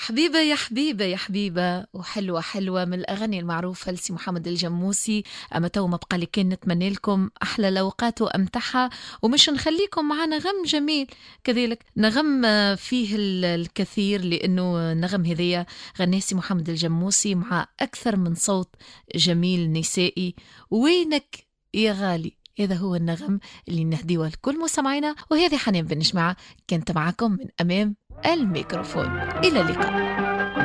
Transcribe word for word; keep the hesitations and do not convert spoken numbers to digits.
حبيبة يا حبيبة يا حبيبة وحلوة حلوة من الأغاني المعروفة لسي محمد الجموسي. أما تو ما بقى لي كان نتمنى لكم أحلى الأوقات وأمتعها، ومش نخليكم معنا نغم جميل كذلك، نغم فيه الكثير لأنه النغم هذية غنى سي محمد الجموسي مع أكثر من صوت جميل نسائي. وينك يا غالي، هذا هو النغم اللي نهديه لكل مستمعينا. وهذه حنان بن جماعة كانت معكم من أمام الميكروفون. إلى اللقاء.